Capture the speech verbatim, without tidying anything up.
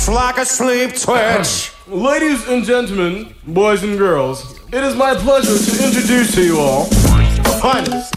like a sleep twitch. Ladies and gentlemen, boys and girls, it is my pleasure to introduce to you all Highness